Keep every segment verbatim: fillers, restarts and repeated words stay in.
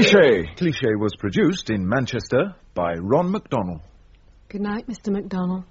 Cliché. Cliché was produced in Manchester by Ron MacDonald. Good night, Mister MacDonald.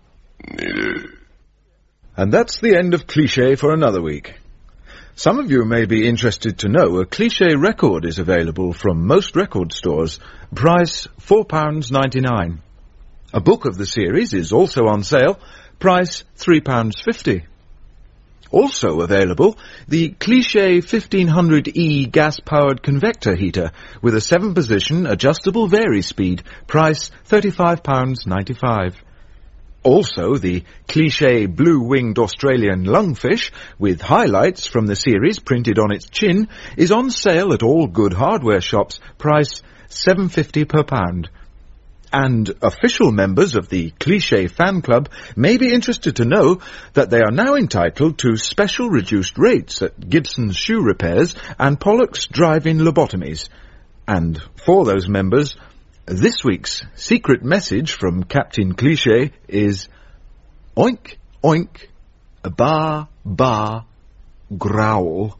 And that's the end of Cliché for another week. Some of you may be interested to know a Cliché record is available from most record stores. Price four pounds ninety-nine. A book of the series is also on sale. Price three pounds fifty. Also available, the Cliché fifteen hundred E gas-powered convector heater with a seven-position adjustable vari-speed. Price thirty-five pounds ninety-five. Also, the Cliché blue-winged Australian lungfish with highlights from the series printed on its chin is on sale at all good hardware shops. Price seven pounds fifty per pound. And official members of the Cliché fan club may be interested to know that they are now entitled to special reduced rates at Gibson's shoe repairs and Pollock's drive-in lobotomies. And for those members, this week's secret message from Captain Cliché is oink, oink, ba, ba, growl.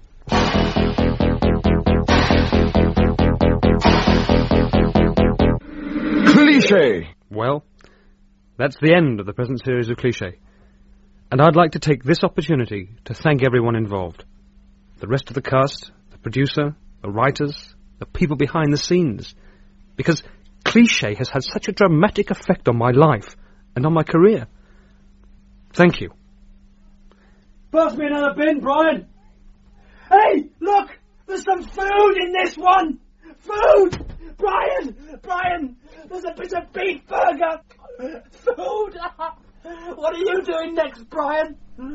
Cliché! Well, that's the end of the present series of Cliché. And I'd like to take this opportunity to thank everyone involved. The rest of the cast, the producer, the writers, the people behind the scenes. Because Cliché has had such a dramatic effect on my life and on my career. Thank you. Pass me another bin, Brian. Hey, look! There's some food in this one! Food! Brian! Brian! There's a bit of beef burger! Food! What are you doing next, Brian?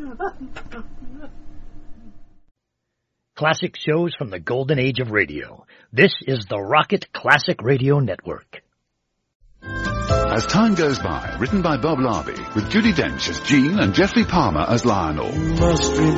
Classic shows from the golden age of radio. This is the Rocket Classic Radio Network. As Time Goes By, written by Bob Larby, with Judi Dench as Jean and Jeffrey Palmer as Lionel.